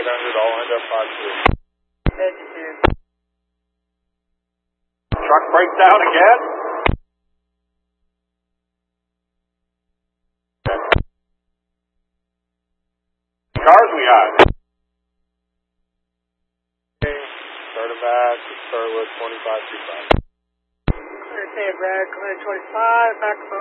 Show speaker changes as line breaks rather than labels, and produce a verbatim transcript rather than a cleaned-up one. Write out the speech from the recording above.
hundred, all end up five two.
fifty-two.
Truck breaks down again. Cars we got. Okay, start them back. Start with twenty-five two five.
Clear tape, Brad. Clear twenty-five. Back